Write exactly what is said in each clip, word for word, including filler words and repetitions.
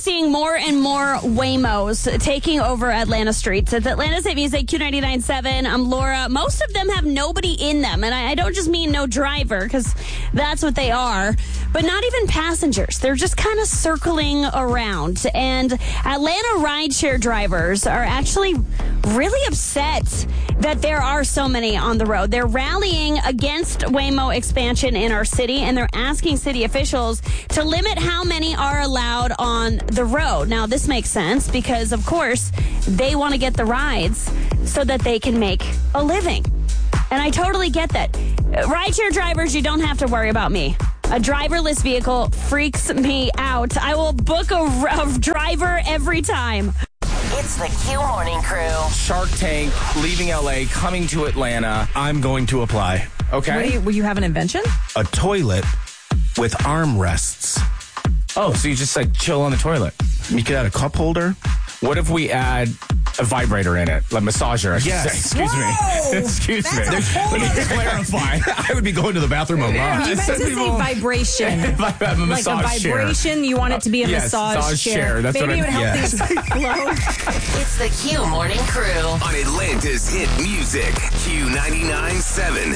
seeing more and more Waymos taking over Atlanta streets. It's Atlanta State Music, Q ninety-nine point seven. I'm Laura. Most of them have nobody in them. And I, I don't just mean no driver, because that's what they are, but not even passengers. They're just kind of circling around. And Atlanta rideshare drivers are actually really upset that there are so many on the road. They're rallying against Waymo expansion in our city, and they're asking city officials to limit how many are allowed on the road. Now, this makes sense because, of course, they want to get the rides so that they can make a living. And I totally get that. Rideshare drivers, you don't have to worry about me. A driverless vehicle freaks me out. I will book a, a driver every time. It's the Q Morning Crew. Shark Tank, leaving L A, coming to Atlanta. I'm going to apply. Okay. What do you, will you have an invention? A toilet with armrests. Oh, so you just like chill on the toilet. You could add a cup holder. What if we add a vibrator in it? Like massager, I should Yes. say. Excuse Whoa! me. Excuse That's me. a whole Let me other- clarify. I would be going to the bathroom a lot. You meant to Some say people- vibration. If I have a Like a massage chair. vibration, you want it to be a Uh, yes, massage, massage chair. That's Maybe what I- it would help yes. things flow. It's the Q Morning Crew. On Atlanta's hit music, Q ninety-nine point seven.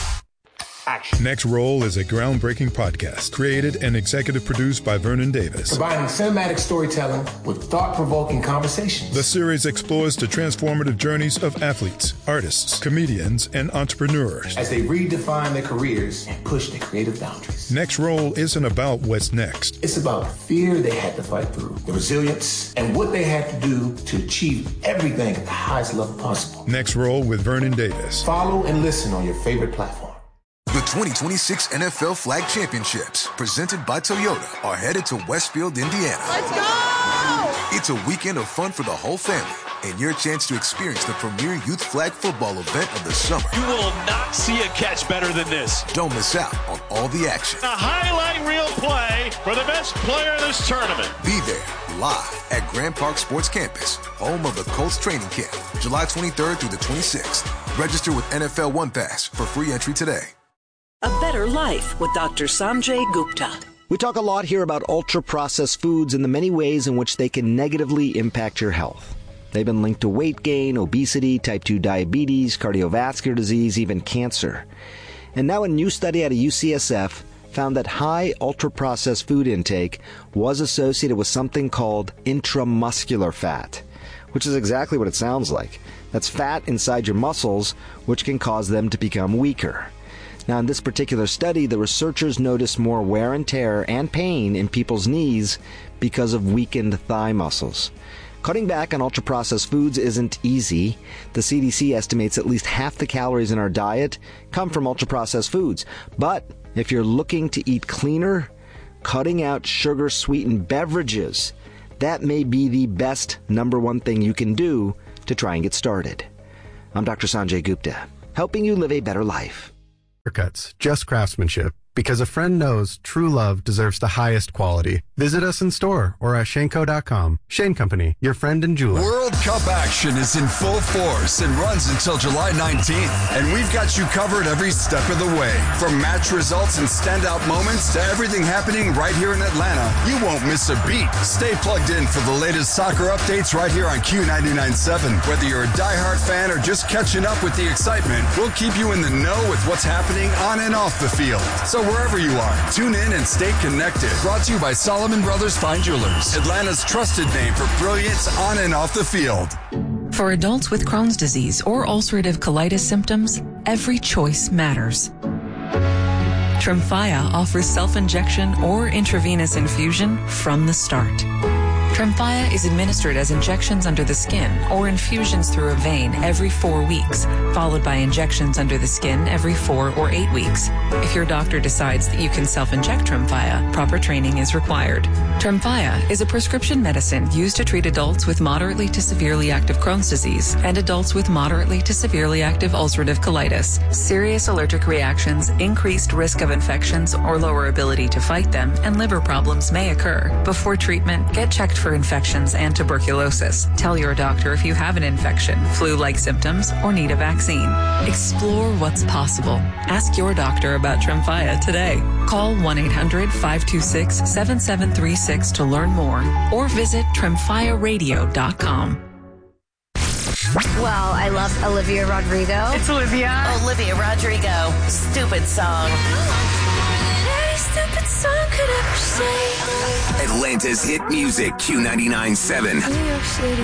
Next Roll is a groundbreaking podcast created and executive produced by Vernon Davis. Combining cinematic storytelling with thought-provoking conversations. The series explores the transformative journeys of athletes, artists, comedians, and entrepreneurs. As they redefine their careers and push their creative boundaries. Next Roll isn't about what's next. It's about the fear they had to fight through, the resilience, and what they had to do to achieve everything at the highest level possible. Next Roll with Vernon Davis. Follow and listen on your favorite platform. The twenty twenty-six N F L Flag Championships, presented by Toyota, are headed to Westfield, Indiana. Let's go! It's a weekend of fun for the whole family and your chance to experience the premier youth flag football event of the summer. You will not see a catch better than this. Don't miss out on all the action. A highlight reel play for the best player in this tournament. Be there live at Grand Park Sports Campus, home of the Colts training camp, July twenty-third through the twenty-sixth. Register with N F L One Pass for free entry today. A better life with Doctor Sanjay Gupta. We talk a lot here about ultra-processed foods and the many ways in which they can negatively impact your health. They've been linked to weight gain, obesity, type two diabetes, cardiovascular disease, even cancer. And now a new study out of U C S F found that high ultra-processed food intake was associated with something called intramuscular fat, which is exactly what it sounds like. That's fat inside your muscles, which can cause them to become weaker. Now, in this particular study, the researchers noticed more wear and tear and pain in people's knees because of weakened thigh muscles. Cutting back on ultra-processed foods isn't easy. The C D C estimates at least half the calories in our diet come from ultra-processed foods. But if you're looking to eat cleaner, cutting out sugar-sweetened beverages, that may be the best number one thing you can do to try and get started. I'm Doctor Sanjay Gupta, helping you live a better life. Haircuts, just craftsmanship, because a friend knows true love deserves the highest quality. Visit us in store or at Shaneco dot com. Shane Company, your friend and jeweler. World Cup action is in full force and runs until July nineteenth. And we've got you covered every step of the way. From match results and standout moments to everything happening right here in Atlanta, you won't miss a beat. Stay plugged in for the latest soccer updates right here on Q ninety-nine point seven. Whether you're a diehard fan or just catching up with the excitement, we'll keep you in the know with what's happening on and off the field. So wherever you are, tune in and stay connected. Brought to you by Solomon Brothers Fine Jewelers, Atlanta's trusted name for brilliance on and off the field. For adults with Crohn's disease or ulcerative colitis symptoms, every choice matters. Tremfya offers self-injection or intravenous infusion from the start. Tremfya is administered as injections under the skin or infusions through a vein every four weeks, followed by injections under the skin every four or eight weeks. If your doctor decides that you can self-inject Tremfya, proper training is required. Tremfya is a prescription medicine used to treat adults with moderately to severely active Crohn's disease and adults with moderately to severely active ulcerative colitis. Serious allergic reactions, increased risk of infections or lower ability to fight them, and liver problems may occur. Before treatment, get checked for for infections and tuberculosis. Tell your doctor if you have an infection, flu-like symptoms, or need a vaccine. Explore what's possible. Ask your doctor about Tremfya today. Call one eight hundred five two six seven seven three six to learn more or visit tremfya radio dot com. Well, I love Olivia Rodrigo. It's Olivia. Olivia Rodrigo. Stupid song. Stupid song could ever say. Atlanta's hit music, Q ninety-nine point seven.